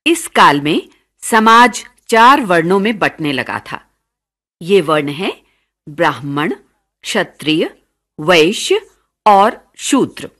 इस काल में समाज 4 वर्णों में बंटने लगा था। ये वर्ण हैं ब्राह्मण, क्षत्रिय, वैश्य और शूद्र।